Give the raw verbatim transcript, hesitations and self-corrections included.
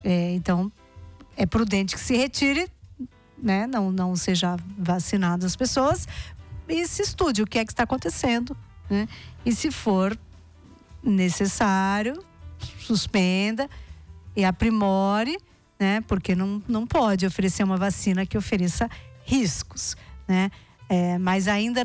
É, então, é prudente que se retire, né? Não, não seja vacinado as pessoas e se estude o que é que está acontecendo, né? E se for necessário, suspenda e aprimore, né? Porque não, não pode oferecer uma vacina que ofereça riscos, né? É, mas ainda